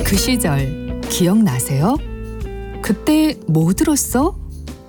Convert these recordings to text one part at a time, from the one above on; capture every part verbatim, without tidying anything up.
그 시절 기억나세요? 그때 뭐 들었어?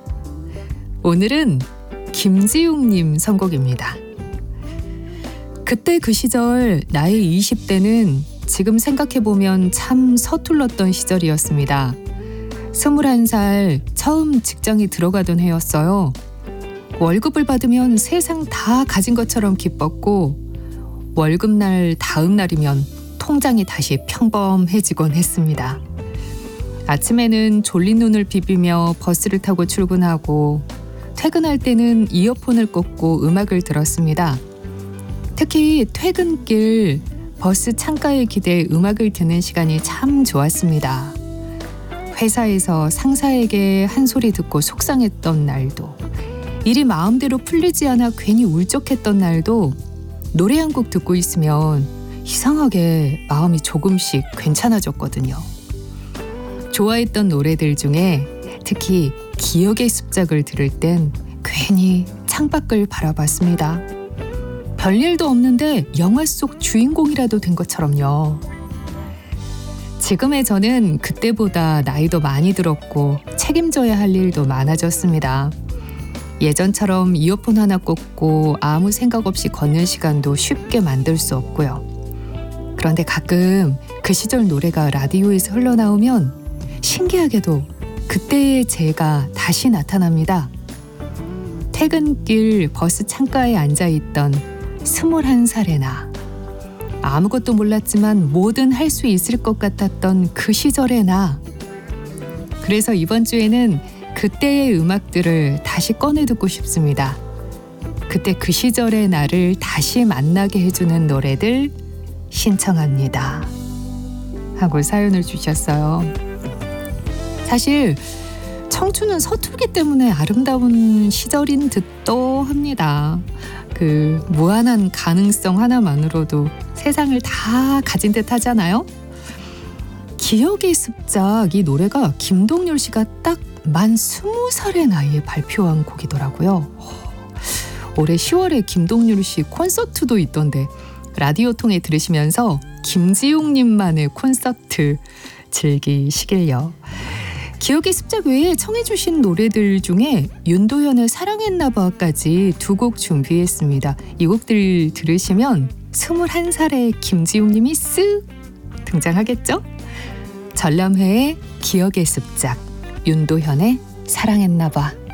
오늘은 김지웅님 선곡입니다. 그때 그 시절 나의 이십 대는 지금 생각해보면 참 서툴렀던 시절이었습니다. 스물한 살 처음 직장에 들어가던 해였어요. 월급을 받으면 세상 다 가진 것처럼 기뻤고 월급날 다음 날이면 통장이 다시 평범해지곤 했습니다. 아침에는 졸린 눈을 비비며 버스를 타고 출근하고 퇴근할 때는 이어폰을 꽂고 음악을 들었습니다. 특히 퇴근길 버스 창가에 기대 음악을 듣는 시간이 참 좋았습니다. 회사에서 상사에게 한 소리 듣고 속상했던 날도, 일이 마음대로 풀리지 않아 괜히 울적했던 날도 노래 한 곡 듣고 있으면 이상하게 마음이 조금씩 괜찮아졌거든요. 좋아했던 노래들 중에 특히 기억의 습작을 들을 땐 괜히 창밖을 바라봤습니다. 별일도 없는데 영화 속 주인공이라도 된 것처럼요. 지금의 저는 그때보다 나이도 많이 들었고 책임져야 할 일도 많아졌습니다. 예전처럼 이어폰 하나 꽂고 아무 생각 없이 걷는 시간도 쉽게 만들 수 없고요. 그런데 가끔 그 시절 노래가 라디오에서 흘러나오면 신기하게도 그때의 제가 다시 나타납니다. 퇴근길 버스 창가에 앉아있던 스물한 살의 나. 아무것도 몰랐지만 뭐든 할 수 있을 것 같았던 그 시절의 나. 그래서 이번 주에는 그때의 음악들을 다시 꺼내 듣고 싶습니다. 그때 그 시절의 나를 다시 만나게 해주는 노래들 신청합니다. 하고 사연을 주셨어요. 사실 청춘은 서툴기 때문에 아름다운 시절인 듯도 합니다. 그 무한한 가능성 하나만으로도 세상을 다 가진 듯 하잖아요. 기억의 습작, 이 노래가 김동률 씨가 딱 만 스무 살의 나이에 발표한 곡이더라고요. 올해 시월에 김동률 씨 콘서트도 있던데 라디오 통해 들으시면서 김지웅님만의 콘서트 즐기시길요. 기억의 습작 외에 청해 주신 노래들 중에 윤도현의 사랑했나봐까지 두 곡 준비했습니다. 이 곡들 들으시면 스물한 살의 김지웅님이 쓱 등장하겠죠? 전람회의 기억의 습작, 윤도현의 사랑했나봐.